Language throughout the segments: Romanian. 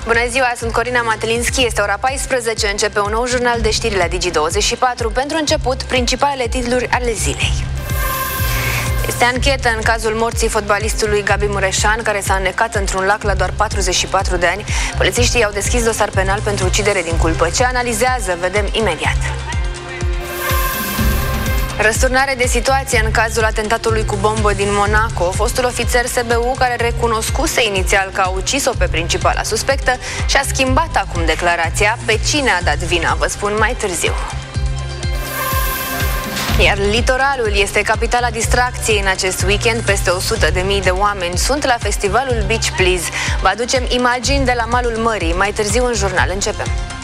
Bună ziua, sunt Corina Matelinski, este ora 14, începe un nou jurnal de știri la Digi24. Pentru început, principalele titluri ale zilei. Este anchetă în cazul morții fotbalistului Gabi Mureșan, care s-a înnecat într-un lac la doar 44 de ani. Polițiștii au deschis dosar penal pentru ucidere din culpă. Ce analizează, vedem imediat. Răsturnare de situație în cazul atentatului cu bombă din Monaco. Fostul ofițer SBU, care recunoscuse inițial că a ucis-o pe principala suspectă, și-a schimbat acum declarația. Pe cine a dat vina, vă spun mai târziu. Iar litoralul este capitala distracției în acest weekend. Peste 100.000 de oameni sunt la festivalul Beach Please. Vă aducem imagini de la malul mării. Mai târziu în jurnal începem.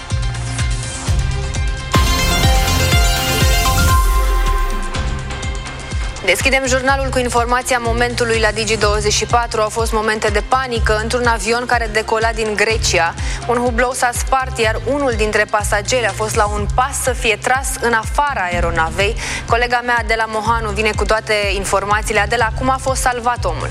Deschidem jurnalul cu informația momentului la Digi24. Au fost momente de panică într-un avion care decola din Grecia. Un hublou s-a spart, iar unul dintre pasageri a fost la un pas să fie tras în afara aeronavei. Colega mea, Adela Mohanu, vine cu toate informațiile. Adela, cum a fost salvat omul?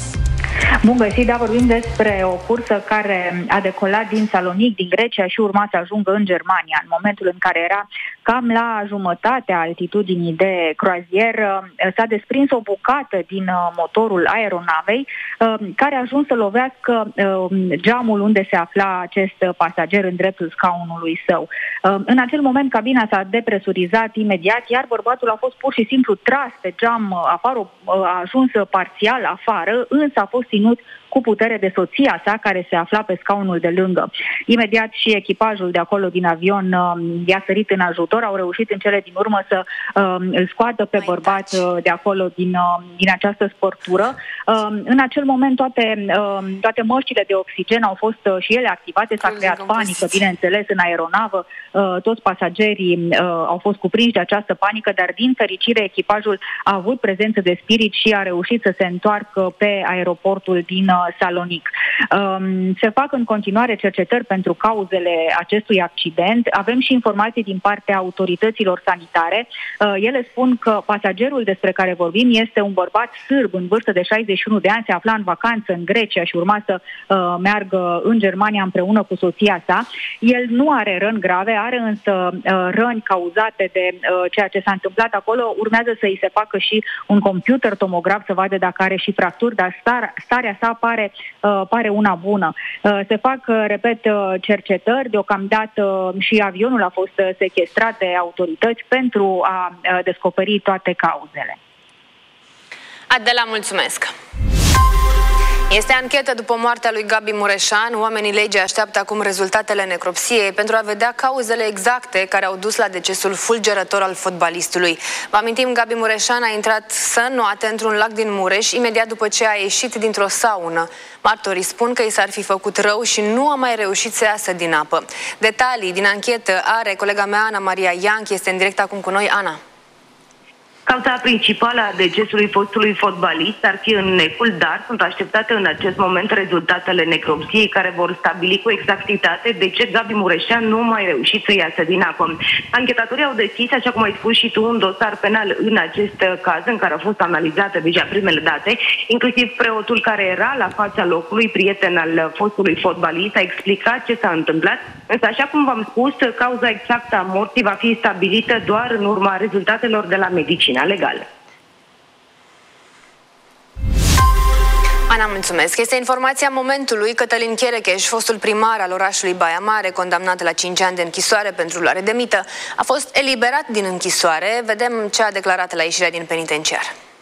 Bun găsit, da, vorbim despre o cursă care a decolat din Salonic, din Grecia, și urma să ajungă în Germania. În momentul în care era cam la jumătatea altitudinii de croazieră, s-a desprins o bucată din motorul aeronavei, care a ajuns să lovească geamul unde se afla acest pasager în dreptul scaunului său. În acel moment cabina s-a depresurizat imediat, iar bărbatul a fost pur și simplu tras pe geam afară, a ajuns parțial afară, însă a fost ținut cu putere de soția sa, care se afla pe scaunul de lângă. Imediat și echipajul de acolo din avion i-a sărit în ajutor, au reușit în cele din urmă să îl scoată pe bărbat de acolo din această spărtură. În acel moment toate măștile de oxigen au fost și ele activate, s-a creat panică, bineînțeles, în aeronavă. Toți pasagerii au fost cuprinși de această panică, dar din fericire echipajul a avut prezență de spirit și a reușit să se întoarcă pe aeroportul din Salonic. Se fac în continuare cercetări pentru cauzele acestui accident. Avem și informații din partea autorităților sanitare. Ele spun că pasagerul despre care vorbim este un bărbat sârb în vârstă de 61 de ani, se afla în vacanță în Grecia și urma să meargă în Germania împreună cu soția sa. El nu are răni grave, are însă răni cauzate de ceea ce s-a întâmplat acolo. Urmează să îi se facă și un computer tomograf să vadă dacă are și fracturi, dar starea sa pare una bună. Se fac, repet, cercetări. Deocamdată și avionul a fost sechestrat de autorități pentru a descoperi toate cauzele. Adela, mulțumesc! Este anchetă după moartea lui Gabi Mureșan. Oamenii legii așteaptă acum rezultatele necropsiei pentru a vedea cauzele exacte care au dus la decesul fulgerător al fotbalistului. Vă amintim, Gabi Mureșan a intrat să înnoate într-un lac din Mureș imediat după ce a ieșit dintr-o saună. Martorii spun că i s-ar fi făcut rău și nu a mai reușit să iasă din apă. Detalii din anchetă are colega mea, Ana Maria Ianchi, este în direct acum cu noi. Ana. Cauza principală a decesului fostului fotbalist ar fi înnecul, dar sunt așteptate în acest moment rezultatele necropsiei care vor stabili cu exactitate de ce Gabi Mureșan nu a mai reușit să iasă din apă. Anchetatorii au deschis, așa cum ai spus și tu, un dosar penal în acest caz, în care au fost analizate deja primele date, inclusiv preotul care era la fața locului, prieten al fostului fotbalist, a explicat ce s-a întâmplat, însă, așa cum v-am spus, cauza exactă a morții va fi stabilită doar în urma rezultatelor de la medicină legală. Ana, mulțumesc. Este informația momentului. Cătălin Cherecheș, fostul primar al orașului Baia Mare, condamnat la 5 ani de închisoare pentru luare de mită, a fost eliberat din închisoare. Vedem ce a declarat la ieșirea din penitenciar.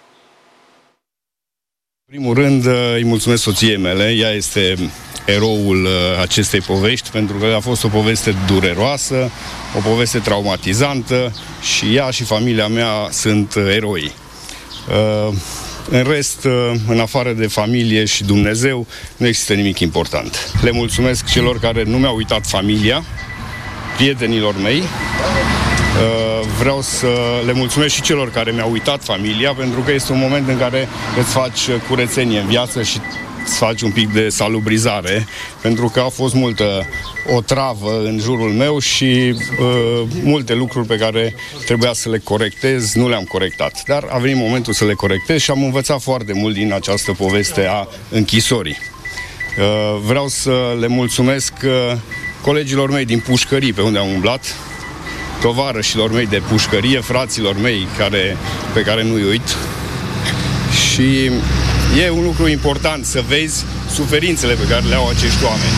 În primul rând, îi mulțumesc soției mele. Ea este eroul acestei povești, pentru că a fost o poveste dureroasă, o poveste traumatizantă și ea și familia mea sunt eroi. În rest, în afară de familie și Dumnezeu, nu există nimic important. Le mulțumesc celor care nu mi-au uitat familia, prietenilor mei. Vreau să le mulțumesc și celor care mi-au uitat familia, pentru că este un moment în care îți faci curățenie în viață și îți faci un pic de salubrizare, pentru că a fost multă otravă în jurul meu și multe lucruri pe care trebuia să le corectez, nu le-am corectat. Dar a venit momentul să le corectez și am învățat foarte mult din această poveste a închisorii. Vreau să le mulțumesc colegilor mei din pușcării pe unde am umblat, tovarășilor mei de pușcărie, fraților mei pe care nu-i uit. Și e un lucru important să vezi suferințele pe care le au acești oameni.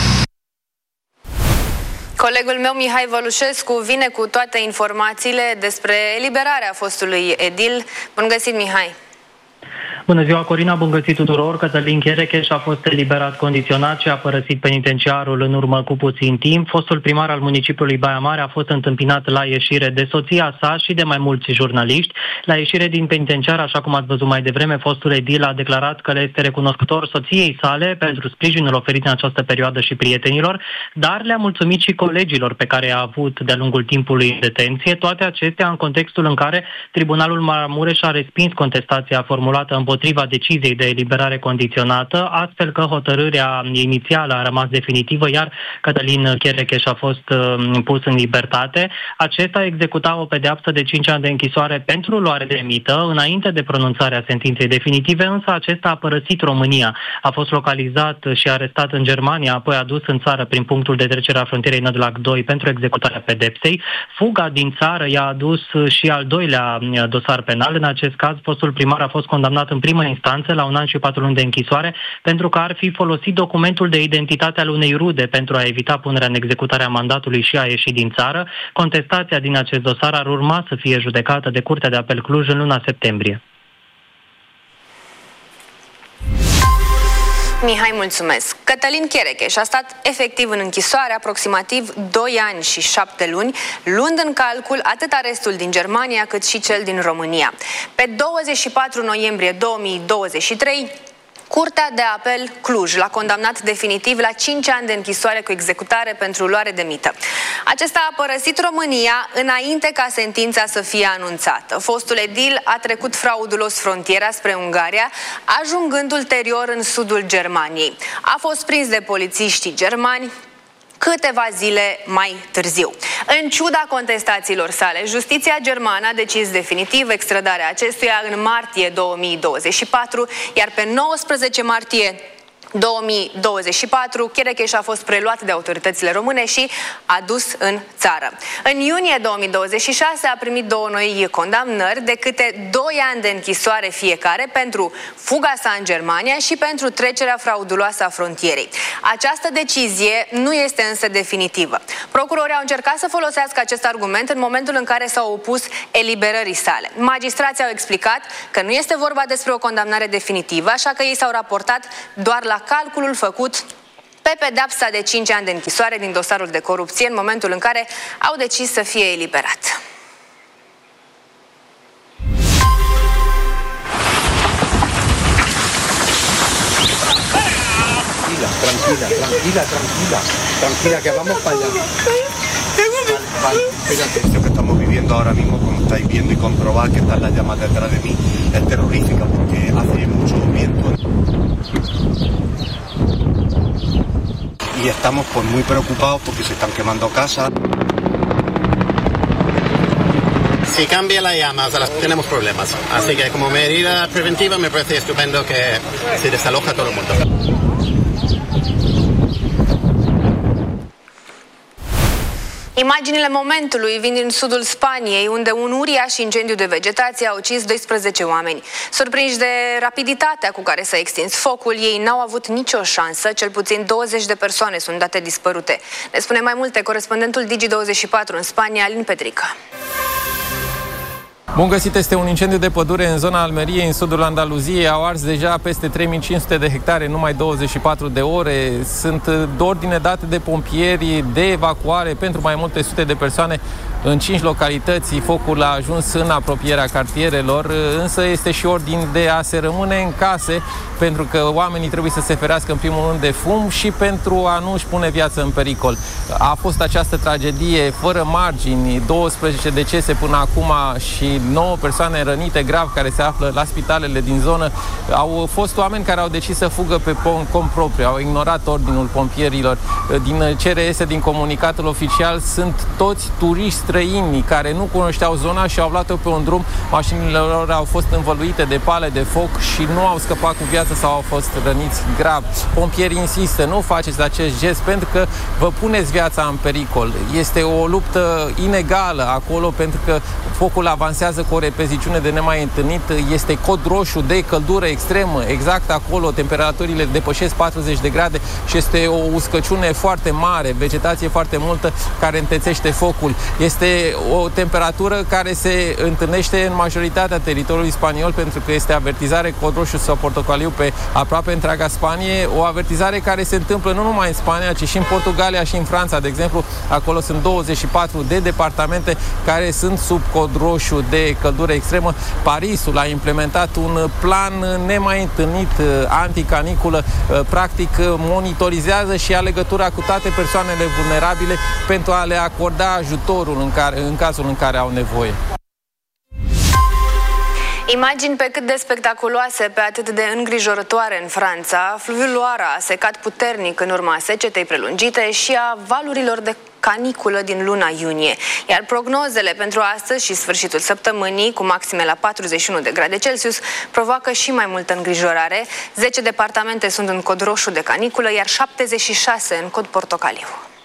Colegul meu, Mihai Vălușescu, vine cu toate informațiile despre eliberarea fostului edil. Bun găsit, Mihai! Bună ziua, Corina, bun găsit tuturor! Cătălin Cherecheș a fost eliberat condiționat și a părăsit penitenciarul în urmă cu puțin timp. Fostul primar al municipiului Baia Mare a fost întâmpinat la ieșire de soția sa și de mai mulți jurnaliști. La ieșire din penitenciar, așa cum ați văzut mai devreme, fostul edil a declarat că le este recunoscător soției sale pentru sprijinul oferit în această perioadă și prietenilor, dar le-a mulțumit și colegilor pe care i-a avut de-a lungul timpului în detenție. Toate acestea în contextul în care Tribunalul Maramureș a respins contestația formulată împotriva deciziei de eliberare condiționată, astfel că hotărârea inițială a rămas definitivă, iar Cătălin Cherecheș a fost pus în libertate. Acesta executa o pedeapsă de 5 ani de închisoare pentru luare de mită, înainte de pronunțarea sentinței definitive, însă acesta a părăsit România. A fost localizat și arestat în Germania, apoi adus în țară prin punctul de trecere a frontierei Nădlac 2 pentru executarea pedepsei. Fuga din țară i-a adus și al doilea dosar penal. În acest caz, fostul primar a fost condamnat în primă instanță la 1 an și 4 luni de închisoare pentru că ar fi folosit documentul de identitate al unei rude pentru a evita punerea în executare a mandatului și a ieși din țară. Contestația din acest dosar ar urma să fie judecată de Curtea de Apel Cluj în luna septembrie. Mihai, mulțumesc. Cătălin Cherecheș a stat efectiv în închisoare aproximativ 2 ani și 7 luni, luând în calcul atât arestul din Germania cât și cel din România. Pe 24 noiembrie 2023, Curtea de Apel Cluj l-a condamnat definitiv la 5 ani de închisoare cu executare pentru luare de mită. Acesta a părăsit România înainte ca sentința să fie anunțată. Fostul edil a trecut fraudulos frontiera spre Ungaria, ajungând ulterior în sudul Germaniei. A fost prins de polițiștii germani câteva zile mai târziu. În ciuda contestațiilor sale, justiția germană a decis definitiv extradarea acestuia în martie 2024, iar pe 19 martie 2024, Cherecheș a fost preluat de autoritățile române și adus în țară. În iunie 2026 a primit 2 noi condamnări de câte 2 ani de închisoare fiecare pentru fuga sa în Germania și pentru trecerea frauduloasă a frontierei. Această decizie nu este însă definitivă. Procurorii au încercat să folosească acest argument în momentul în care s-au opus eliberării sale. Magistrații au explicat că nu este vorba despre o condamnare definitivă, așa că ei s-au raportat doar la calculul făcut pe pedepsa de 5 ani de închisoare din dosarul de corupție în momentul în care au decis să fie eliberat. Tranquila, que vamos para allá. Vale, fíjate, esto que estamos viviendo ahora mismo, como estáis viendo y comprobad que están las llamas detrás de mí, es terrorífica porque hace mucho viento. Y estamos pues muy preocupados porque se están quemando casas. Si cambia la llama, o sea, tenemos problemas. Así que como medida preventiva me parece estupendo que se desaloja todo el mundo. Imaginile momentului vin din sudul Spaniei, unde un uriaș incendiu de vegetație a ucis 12 oameni. Surprinși de rapiditatea cu care s-a extins focul, ei n-au avut nicio șansă, cel puțin 20 de persoane sunt date dispărute. Ne spune mai multe corespondentul Digi24 în Spania, Alin Petrica. Bun găsit, este un incendiu de pădure în zona Almeriei, în sudul Andaluziei. Au ars deja peste 3500 de hectare în numai 24 de ore. Sunt ordine date de pompieri de evacuare pentru mai multe sute de persoane în 5 localități. Focul a ajuns în apropierea cartierelor, însă este și ordin de a se rămâne în case, pentru că oamenii trebuie să se ferească în primul rând de fum și pentru a nu își pune viața în pericol. A fost această tragedie fără margini, 12 decese până acum și și 9 persoane rănite grav care se află la spitalele din zonă. Au fost oameni care au decis să fugă pe cont propriu, au ignorat ordinul pompierilor. Din ce reiese din comunicatul oficial, sunt toți turiști străini care nu cunoșteau zona și au luat-o pe un drum. Mașinile lor au fost învăluite de pale de foc și nu au scăpat cu viață sau au fost răniți grav. Pompierii insistă, nu faceți acest gest pentru că vă puneți viața în pericol. Este o luptă inegală acolo pentru că focul avansează cu o repeziciune de nemai întâlnit. Este cod roșu de căldură extremă. Exact acolo temperaturile depășesc 40 de grade și este o uscăciune foarte mare, vegetație foarte multă care întețește focul. Este o temperatură care se întâlnește în majoritatea teritoriului spaniol pentru că este avertizare cod roșu sau portocaliu pe aproape întreaga Spanie. O avertizare care se întâmplă nu numai în Spania, ci și în Portugalia și în Franța. De exemplu, acolo sunt 24 de departamente care sunt sub cod roșu de căldură extremă. Parisul a implementat un plan nemai întâlnit anticaniculă. Practic monitorizează și ia legătura cu toate persoanele vulnerabile pentru a le acorda ajutorul în cazul în care au nevoie. Imagini pe cât de spectaculoase, pe atât de îngrijorătoare în Franța. Fluviul Loara a secat puternic în urma secetei prelungite și a valurilor de caniculă din luna iunie. Iar prognozele pentru astăzi și sfârșitul săptămânii, cu maxime la 41 de grade Celsius, provoacă și mai multă îngrijorare. 10 departamente sunt în cod roșu de caniculă, iar 76 în cod portocaliu.